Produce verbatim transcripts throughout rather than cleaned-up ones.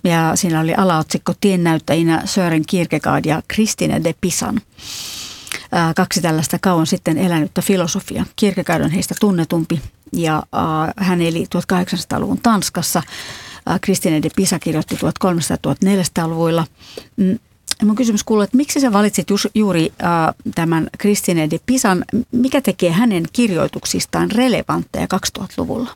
Ja siinä oli alaotsikko tiennäyttäjinä Søren Kierkegaard ja Christine de Pisan. Ää, kaksi tällaista kauan sitten elänyttä filosofia. Kierkegaard on heistä tunnetumpi ja ää, hän eli tuhatkahdeksansataaluvun Tanskassa. Ää, Christine de Pisa kirjoitti tuhatkolmesataa-tuhatneljäsataaluvuilla. Mm. Mun kysymys kuuluu, että miksi sä valitsit ju- juuri äh, tämän Christine de Pisan, mikä tekee hänen kirjoituksistaan relevantteja kaksituhattaluvulla?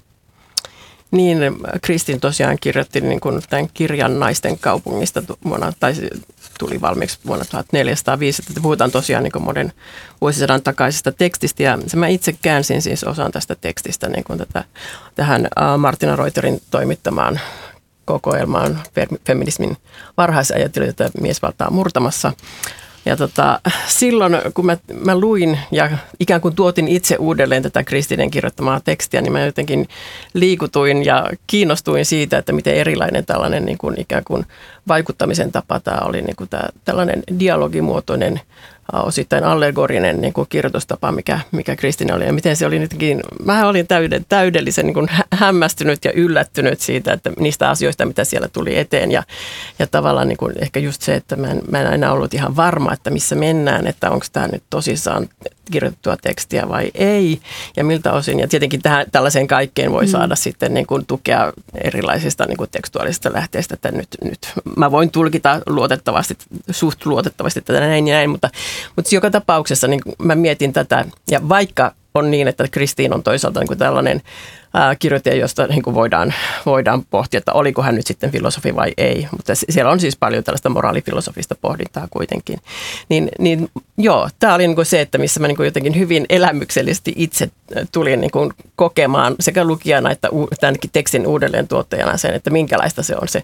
Niin, Kristin tosiaan kirjoitti niin kuin tämän kirjan Naisten kaupungista vuonna, tai tuli valmiiksi vuonna tuhatneljäsataaviisi. Puhutaan tosiaan niin kuin monen vuosisadan takaisesta tekstistä ja mä itse käänsin siis osan tästä tekstistä niin kuin tätä, tähän Martina Reuterin toimittamaan kokoelmaan feminismin varhaisajattelu, jota miesvaltaa murtamassa. Ja tota, silloin, kun mä, mä luin ja ikään kuin tuotin itse uudelleen tätä Kristinen kirjoittamaa tekstiä, niin mä jotenkin liikutuin ja kiinnostuin siitä, että miten erilainen tällainen niin kuin ikään kuin vaikuttamisen tapa tämä oli, niin kuin tämä, tällainen dialogimuotoinen, osittain allegorinen niin kuin kirjoitustapa, mikä, mikä Kristine oli. Ja miten se oli nytkin, mä olin täyden, täydellisen niin kuin hämmästynyt ja yllättynyt siitä, että niistä asioista, mitä siellä tuli eteen. Ja, ja tavallaan niin kuin ehkä just se, että mä en, mä en aina ollut ihan varma, että missä mennään, että onko tämä nyt tosissaan kirjoitettua tekstiä vai ei, ja miltä osin. Ja tietenkin tähän, tällaiseen kaikkeen voi saada mm. sitten niin kuin tukea erilaisista niin kuin tekstuaalisista lähteistä, että nyt, nyt mä voin tulkita luotettavasti, suht luotettavasti tätä näin ja näin, mutta, mutta joka tapauksessa niin mä mietin tätä, ja vaikka on niin, että Kristiin on toisaalta niin kuin tällainen ää, kirjoittaja, josta niin kuin voidaan, voidaan pohtia, että oliko hän nyt sitten filosofi vai ei. Mutta siellä on siis paljon tällaista moraalifilosofista pohdintaa kuitenkin. Niin, niin joo, tämä oli niin kuin se, että missä mä niin kuin jotenkin hyvin elämyksellisesti itse tulin niin kuin kokemaan sekä lukijana että tämänkin tekstin uudelleen tuottajana sen, että minkälaista se on se,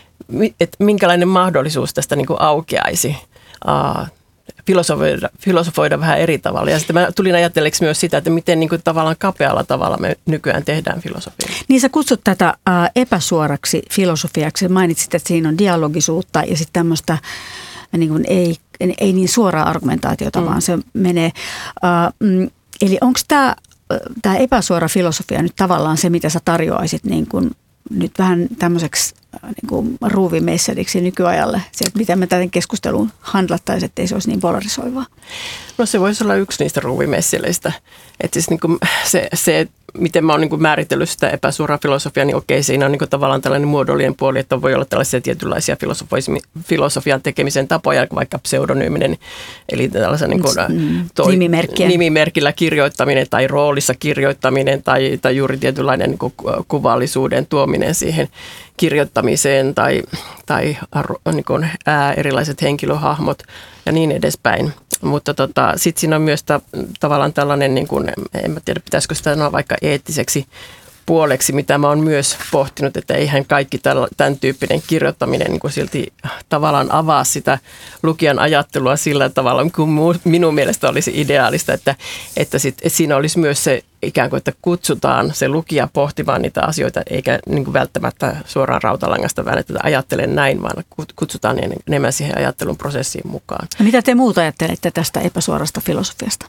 että minkälainen mahdollisuus tästä niin kuin aukeaisi aa, Filosofoida, filosofoida vähän eri tavalla. Ja sitten mä tulin ajatelleeksi myös sitä, että miten niin kuin tavallaan kapealla tavalla me nykyään tehdään filosofiaa. Niin sä kutsut tätä ä, epäsuoraksi filosofiaksi. Mainitsit, että siinä on dialogisuutta ja sitten tämmöistä niin kuin ei, ei niin suoraa argumentaatiota, mm. vaan se menee. Ä, mm, eli onko tämä tämä epäsuora filosofia nyt tavallaan se, mitä sä tarjoaisit niin kuin nyt vähän tämmöiseksi niin kuin ruuvimesseliksi nykyajalle, se, että miten me tämän keskustelun handlattaisiin, ettei se olisi niin polarisoivaa? No se voisi olla yksi niistä ruuvimesseleistä. Että siis niin kuin se, se, miten mä oon niin kuin määritellyt sitä epäsuoraa filosofiaa, niin okei, siinä on niin kuin tavallaan tällainen muodollinen puoli, että voi olla tällaisia tietynlaisia filosofian tekemisen tapoja, vaikka pseudonyyminen, eli tällaisen niin kuin toi, nimimerkillä kirjoittaminen tai roolissa kirjoittaminen tai, tai juuri tietynlainen niin kuin kuvallisuuden tuominen siihen kirjoittamiseen tai, tai niin kuin, ää, erilaiset henkilöhahmot ja niin edespäin. Mutta tota, sitten siinä on myös ta, tavallaan tällainen, niin kuin, en mä tiedä pitäisikö sitä sanoa vaikka eettiseksi puoleksi, mitä mä oon myös pohtinut, että eihän kaikki tämän tyyppinen kirjoittaminen niin kuin silti tavallaan avaa sitä lukijan ajattelua sillä tavalla, kun minun mielestä olisi ideaalista, että, että, sit, että siinä olisi myös se ikään kuin, että kutsutaan se lukija pohtimaan niitä asioita, eikä niin kuin välttämättä suoraan rautalangasta väännetä, että ajattelen näin, vaan kutsutaan enemmän siihen ajattelun prosessiin mukaan. Mitä te muuta ajattelette tästä epäsuorasta filosofiasta?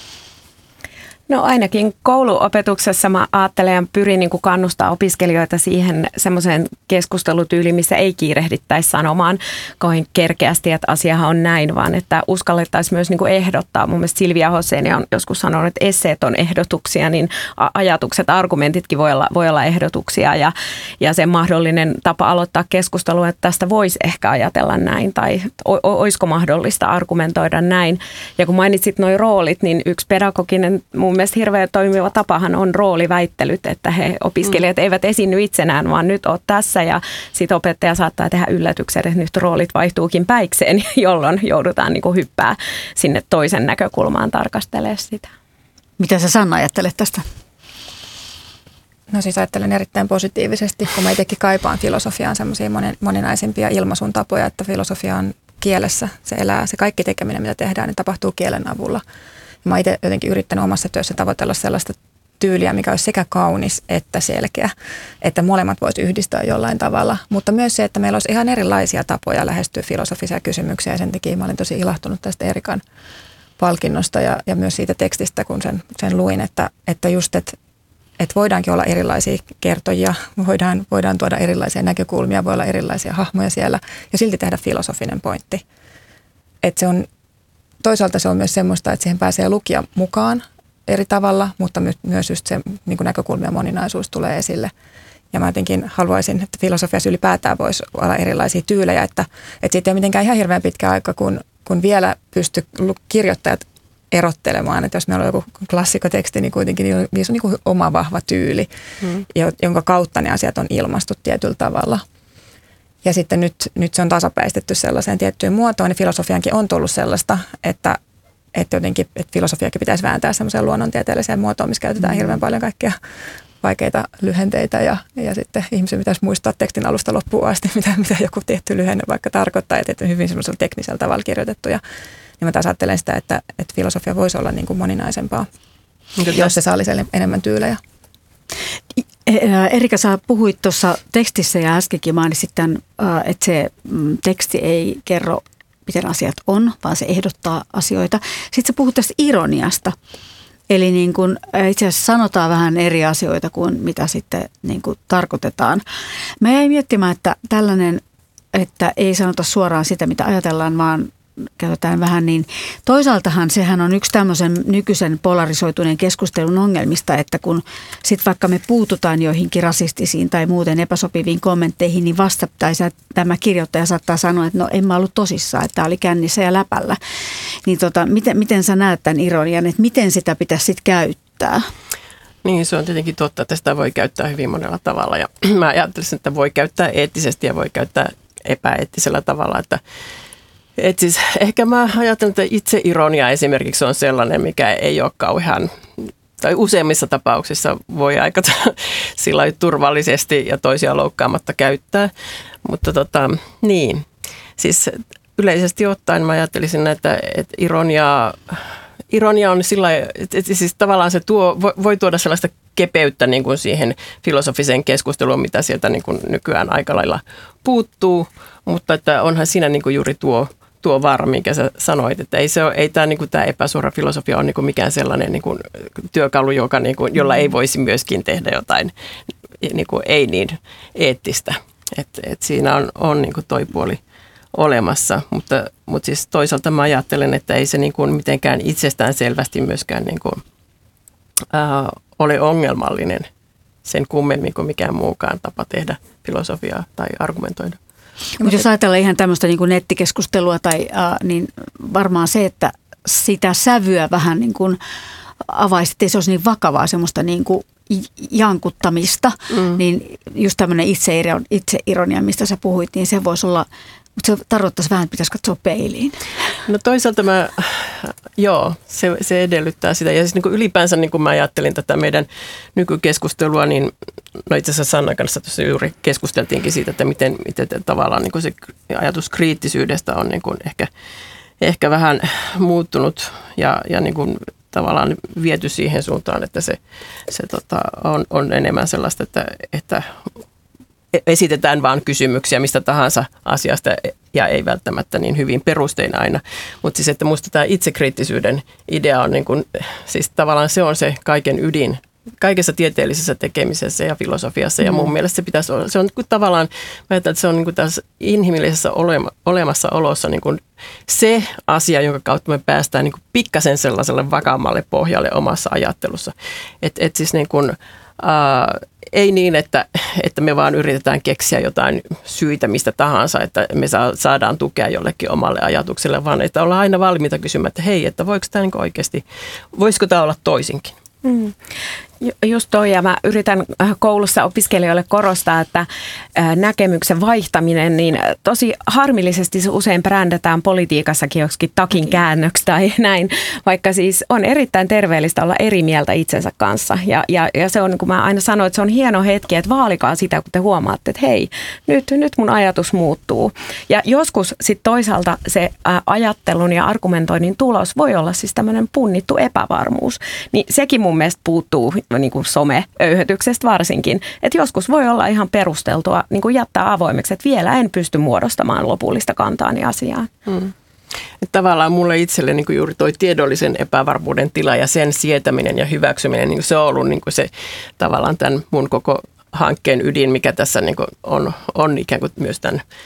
No ainakin kouluopetuksessa mä ajattelen ja pyrin niin kuin kannustaa opiskelijoita siihen semmoiseen keskustelutyyliin, missä ei kiirehdittäisi sanomaan kauhean kerkeästi, että asiahan on näin, vaan että uskallettaisiin myös niin kuin ehdottaa. Mun mielestä Silvia Hosseini on joskus sanonut, että esseet on ehdotuksia, niin ajatukset, argumentitkin voi olla, voi olla ehdotuksia ja, ja se mahdollinen tapa aloittaa keskustelua, että tästä voisi ehkä ajatella näin tai o, olisiko mahdollista argumentoida näin. Ja kun mainitsit nuo roolit, niin yksi pedagoginen mun mielestäni hirveän toimiva tapahan on rooliväittelyt, että he opiskelijat eivät esiinny itsenään, vaan nyt oot tässä ja sitten opettaja saattaa tehdä yllätyksen, että nyt roolit vaihtuukin päikseen, jolloin joudutaan niin kuin hyppää sinne toisen näkökulmaan tarkastelemaan sitä. Mitä sä Sanna ajattelet tästä? No siis ajattelen erittäin positiivisesti, kun mä itsekin kaipaan filosofiaan semmoisia moninaisempia ilmaisun tapoja, että filosofia on kielessä, se elää, se kaikki tekeminen, mitä tehdään, niin tapahtuu kielen avulla. Mä oon itse jotenkin yrittänyt omassa työssä tavoitella sellaista tyyliä, mikä olisi sekä kaunis että selkeä, että molemmat voisi yhdistää jollain tavalla. Mutta myös se, että meillä olisi ihan erilaisia tapoja lähestyä filosofisia kysymyksiä. Ja sen takia mä olin tosi ilahtunut tästä Erikan palkinnosta ja, ja myös siitä tekstistä, kun sen, sen luin, että, että just, että että voidaankin olla erilaisia kertojia, voidaan, voidaan tuoda erilaisia näkökulmia, voi olla erilaisia hahmoja siellä ja silti tehdä filosofinen pointti. Että se on, toisaalta se on myös semmoista, että siihen pääsee lukija mukaan eri tavalla, mutta myös just se niin kuin näkökulmien moninaisuus tulee esille. Ja mä jotenkin haluaisin, että filosofiassa ylipäätään voisi olla erilaisia tyylejä, että, että siitä ei ole mitenkään ihan hirveän pitkä aika, kun, kun vielä pystyy kirjoittajat erottelemaan, että jos meillä on joku klassikoteksti, niin kuitenkin niissä on niin kuin oma vahva tyyli, hmm. jonka kautta ne asiat on ilmastu tietyllä tavalla. Ja sitten nyt, nyt se on tasapäistetty sellaiseen tiettyyn muotoon, niin filosofiankin on tullut sellaista, että, että jotenkin että filosofiakin pitäisi vääntää semmoiseen luonnontieteelliseen muotoon, missä käytetään hmm. hirveän paljon kaikkea vaikeita lyhenteitä ja, ja sitten ihmisen pitäisi muistaa tekstin alusta loppuun asti, mitä, mitä joku tietty lyhenne vaikka tarkoittaa, että on hyvin semmoisella teknisellä tavalla kirjoitettu. Ja, niin mä taas ajattelen sitä, että, että filosofia voisi olla niin kuin moninaisempaa, Mikä jos se sallisi enemmän tyylejä. Erika, sä puhuit tuossa tekstissä ja äskenkin mainitsit tämän, että se teksti ei kerro, miten asiat on, vaan se ehdottaa asioita. Sitten sä puhut tästä ironiasta. Eli niin kuin itse asiassa sanotaan vähän eri asioita kuin mitä sitten niin kuin tarkoitetaan. Mä jäin miettimään, että tällainen, että ei sanota suoraan sitä, mitä ajatellaan, vaan käytetään vähän niin. Toisaaltahan sehän on yksi tämmöisen nykyisen polarisoituneen keskustelun ongelmista, että kun sitten vaikka me puututaan joihinkin rasistisiin tai muuten epäsopiviin kommentteihin, niin vasta tai tämä kirjoittaja saattaa sanoa, että no en mä ollut tosissaan, että tämä oli kännissä ja läpällä. Niin tota, miten, miten sä näet tämän ironian, että miten sitä pitäisi sitten käyttää? Niin, se on tietenkin totta, että sitä voi käyttää hyvin monella tavalla ja mä ajattelisin, että voi käyttää eettisesti ja voi käyttää epäeettisellä tavalla, että Et siis ehkä mä ajattelen, että itse ironia esimerkiksi on sellainen, mikä ei ole kauhean, tai useimmissa tapauksissa voi aika sillä turvallisesti ja toisia loukkaamatta käyttää. Mutta tota, niin, siis yleisesti ottaen mä ajattelisin, että, että ironia, ironia on sillä että, että siis tavallaan se tuo, voi tuoda sellaista kepeyttä niin kuin siihen filosofiseen keskusteluun, mitä sieltä niin kuin nykyään aika lailla puuttuu, mutta että onhan siinä niin kuin juuri tuo tuo vaara, minkä sä sanoit, että ei, se ole, ei tämä, niin kuin, tämä epäsuora filosofia ole niin kuin mikään sellainen niin kuin, työkalu, joka, niin kuin, jolla ei voisi myöskin tehdä jotain niin kuin, ei niin eettistä. Et, et siinä on, on niin kuin toi puoli olemassa, mutta, mutta siis toisaalta mä ajattelen, että ei se niin kuin mitenkään itsestään selvästi myöskään niin kuin, ää, ole ongelmallinen sen kummemmin kuin mikään muukaan tapa tehdä filosofiaa tai argumentoida. Mutta jos ajatellaan ihan tämmöistä niin kuin nettikeskustelua, tai, äh, niin varmaan se, että sitä sävyä vähän niin kuin avaisi, ettei se olisi niin vakavaa semmoista niin kuin jankuttamista, mm. niin just tämmöinen itseironia, mistä sä puhuit, niin se voisi olla, mutta se tarkoittaisi vähän, että pitäisi katsoa peiliin. No toisaalta mä, joo, se, se edellyttää sitä. Ja siis niin kuin ylipäänsä, niin kuin mä ajattelin tätä meidän nykykeskustelua, niin no itse asiassa Sannan kanssa tuossa juuri keskusteltiinkin siitä, että miten, miten tavallaan niin kuin se ajatus kriittisyydestä on niin kuin ehkä, ehkä vähän muuttunut ja, ja niin kuin tavallaan viety siihen suuntaan, että se, se tota, on, on enemmän sellaista, että, että esitetään vaan kysymyksiä mistä tahansa asiasta ja ei välttämättä niin hyvin perustein aina. Mutta siis, että musta tämä itsekriittisyyden idea on niin kuin, siis tavallaan se on se kaiken ydin kaikessa tieteellisessä tekemisessä ja filosofiassa. Ja mun mm. mielestä se pitäisi olla, se on niin tavallaan, mä ajattelen, että se on niin kuin tässä inhimillisessä olema, olemassaolossa niin kuin se asia, jonka kautta me päästään niin kuin pikkasen sellaiselle vakaammalle pohjalle omassa ajattelussa. Että et siis niin kuin, ää, ei niin, että, että me vaan yritetään keksiä jotain syitä mistä tahansa, että me saadaan tukea jollekin omalle ajatukselle, vaan että ollaan aina valmiita kysymään, että hei, että voiko tämä niin oikeasti, voisiko tämä olla toisinkin? Mm. Just toi, ja mä yritän koulussa opiskelijoille korostaa, että näkemyksen vaihtaminen, niin tosi harmillisesti se usein brändätään politiikassakin joksikin takin käännöksi tai näin, vaikka siis on erittäin terveellistä olla eri mieltä itsensä kanssa. Ja, ja, ja se on, niin kuin mä aina sanoin, että se on hieno hetki, että vaalikaa sitä, kun te huomaatte, että hei, nyt, nyt mun ajatus muuttuu. Ja joskus sitten toisaalta se ajattelun ja argumentoinnin tulos voi olla siis tämmöinen punnittu epävarmuus, niin sekin mun mielestä puuttuu niin kuin some-öyhötyksestä varsinkin. Että joskus voi olla ihan perusteltua niin kuin jättää avoimeksi, että vielä en pysty muodostamaan lopullista kantaani asiaan. Hmm. Että tavallaan mulle itselle niin kuin juuri toi tiedollisen epävarmuuden tila ja sen sietäminen ja hyväksyminen, niin kuin se on ollut niin kuin se tavallaan tämän mun koko hankkeen ydin, mikä tässä niin kuin on, on ikään kuin myös tämän